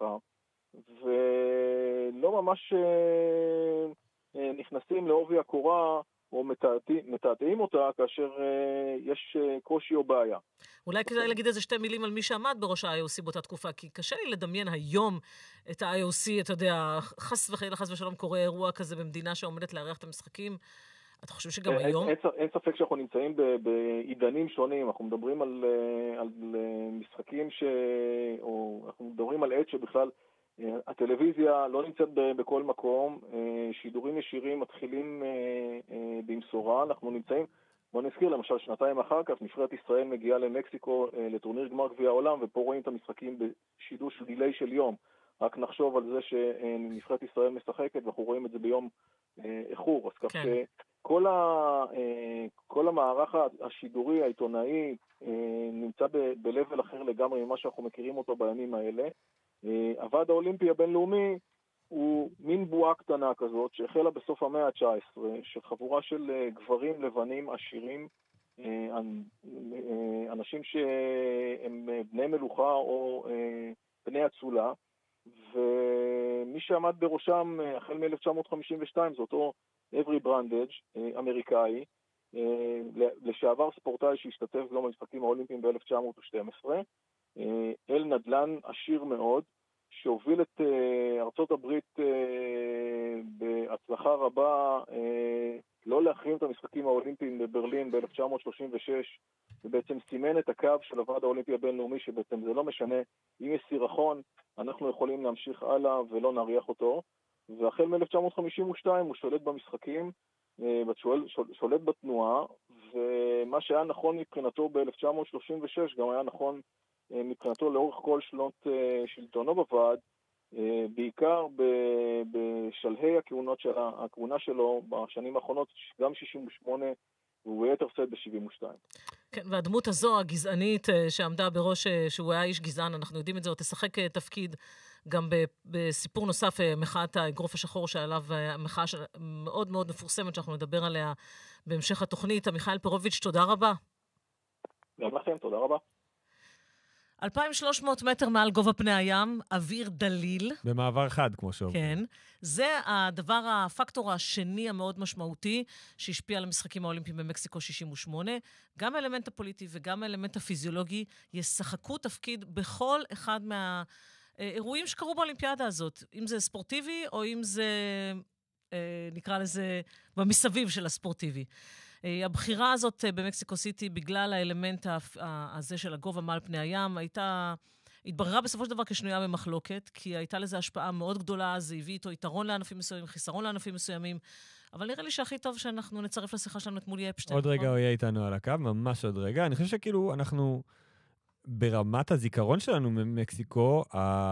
הקורה, ולא ממש נכנסים לעובי הקורה, או מתעתעים אותה כאשר יש קושי או בעיה. אולי כדאי להגיד איזה שתי מילים על מי שעמד בראש ה-IOC באותה תקופה, כי קשה לי לדמיין היום את ה-IOC, אתה יודע, חס וחלילה חס ושלום קורה אירוע כזה במדינה שעומדת לארח את המשחקים. אתה חושב שגם היום? אין ספק שאנחנו נמצאים בעידנים שונים, אנחנו מדברים על משחקים או אנחנו מדברים על עת שבכלל הטלוויזיה לא נמצאת בכל מקום, שידורים ישירים מתחילים במשורה, אנחנו נמצאים, בוא נזכיר למשל שנתיים אחר כך, נבחרת ישראל מגיעה למקסיקו לטורניר גמר גביע העולם, ופה רואים את המשחקים בשידור של דילי של יום, רק נחשוב על זה שנבחרת ישראל משחקת, ואנחנו רואים את זה ביום איחור, אז כך כל המערך השידורי, העיתונאי, נמצא בלבל אחר לגמרי ממה שאנחנו מכירים אותו בימים האלה. הוועד האולימפי הבינלאומי הוא מין בועה קטנה כזאת שהחלה בסוף המאה ה-19, שחבורה של גברים לבנים עשירים, אנשים שהם בני מלוכה או בני אצולה, ומי שעמד בראשם החל מ-1952 זה אותו אברי ברנדג', אמריקאי, לשעבר ספורטאי שהשתתף גם במשחקים האולימפיים ב-1912, אל נדל"ן עשיר מאוד, שהוביל את ארצות הברית בהצלחה רבה לא להחרים את המשחקים האולימפיים בברלין ב-1936, ובעצם סימן את הקו של הוועד האולימפי הבינלאומי, שבעצם זה לא משנה אם יש סירחון, אנחנו יכולים להמשיך הלאה ולא נריח אותו, והחל מ-1952 הוא שולט במשחקים, שולט בתנועה, ומה שהיה נכון מבחינתו ב-1936 גם היה נכון מבחינתו לאורך כל שנות שלטונו בוועד, בעיקר בשלהי הכהונה שלו בשנים האחרונות, גם 68 וביתר שאת ב-72. כן, והדמות הזו, הגזענית שעמדה בראש, שהוא היה איש גזען, אנחנו יודעים את זה, או תשחק תפקיד גם בסיפור נוסף, מחאת האגרוף השחור שעליו, מחאה מאוד מאוד מפורסמת שאנחנו נדבר עליה בהמשך התוכנית. מיכאל פירוביץ', תודה רבה. גם לכם, תודה רבה. 2,300 מטר מעל גובה פני הים, אוויר דליל. במעבר חד, כמו שאומרים. כן. זה הדבר, הפקטור השני המאוד משמעותי, שהשפיע על המשחקים האולימפיים במקסיקו 68. גם האלמנט הפוליטי וגם האלמנט הפיזיולוגי ישחקו תפקיד בכל אחד מהאירועים שקרו באולימפיאדה הזאת. אם זה ספורטיבי או אם זה, נקרא לזה, במסביב של הספורטיבי. הבחירה הזאת במקסיקו סיטי, בגלל האלמנט הזה של הגובה מעל פני הים, התבררה בסופו של דבר כשנויה במחלוקת, כי הייתה לזה השפעה מאוד גדולה, זה הביא איתו יתרון לענפים מסוימים, חיסרון לענפים מסוימים, אבל נראה לי שהכי טוב שאנחנו נצרף לשיחה שלנו את מולי אפשטיין. עוד רגע הוא יהיה איתנו על הקו, ממש עוד רגע. אני חושב שכאילו אנחנו, ברמת הזיכרון שלנו ממקסיקו,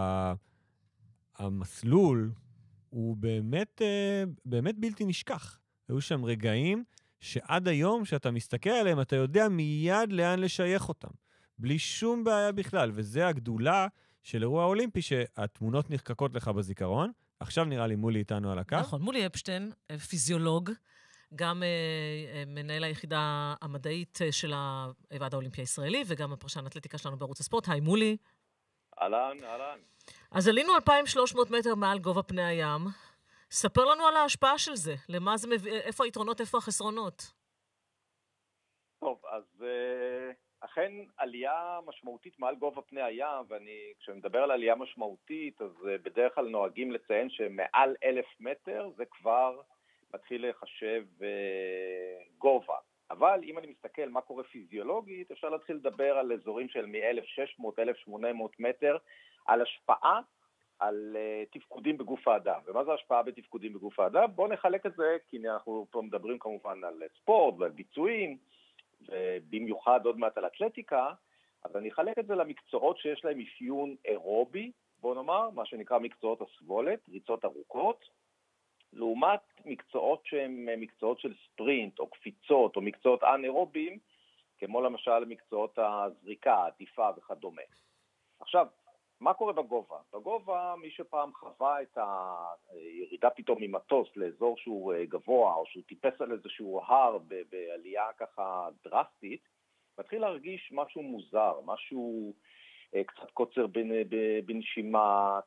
המסלול הוא באמת בלתי נשכח. היו שם רגעים שעד היום שאתה מסתכל עליהם, אתה יודע מיד לאן לשייך אותם. בלי שום בעיה בכלל, וזה הגדולה של אירוע האולימפי, שהתמונות נחקקות לך בזיכרון. עכשיו נראה לי מולי איתנו על הקו. נכון, מולי אפשטיין, פיזיולוג, גם מנהל היחידה המדעית של הוועד האולימפי הישראלי, וגם הפרשן אתלטיקה שלנו בערוץ הספורט. היי מולי. אהלן. אז עלינו 2,300 מטר מעל גובה פני הים. ספר לנו על ההשפעה של זה. למה זה איפה היתרונות, איפה החסרונות? טוב, אז אכן עלייה משמעותית מעל גובה פני הים, כשאני מדבר על עלייה משמעותית, אז בדרך כלל נוהגים לציין שמעל 1,000 מטר זה כבר מתחיל לחשב גובה. אבל אם אני מסתכל מה קורה פיזיולוגית, אפשר להתחיל לדבר על אזורים של מ-1,600, 1,800 מטר, על השפעה על תפקודים בגוף האדם. ומה זה השפעה בתפקודים בגוף האדם? בואו נחלק את זה, כי אנחנו פה מדברים כמובן על ספורט ועל ביצועים, ובמיוחד עוד מעט על אתלטיקה, אז אני אחלק את זה למקצועות שיש להם אפיון אירובי, בוא נאמר, מה שנקרא מקצועות הסבולת, ריצות ארוכות, לעומת מקצועות שהם מקצועות של ספרינט או קפיצות או מקצועות אנאירוביים, כמו למשל מקצועות הזריקה, העטיפה וכדומה. עכשיו, מה קורה בגובה? בגובה, מי שפעם חווה את הירידה פתאום ממטוס לאזור שהוא גבוה, או שהוא טיפס על איזשהו הר בעלייה ככה דרסטית, מתחיל להרגיש משהו מוזר, משהו קצת קוצר בנשימה,